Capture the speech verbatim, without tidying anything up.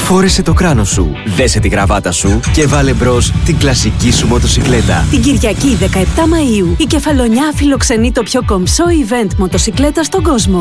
Φόρεσε το κράνος σου, δέσε τη γραβάτα σου και βάλε μπρος την κλασική σου μοτοσικλέτα. Την Κυριακή δεκαεπτά Μαΐου η Κεφαλονιά φιλοξενεί το πιο κομψό event μοτοσικλέτα στον κόσμο.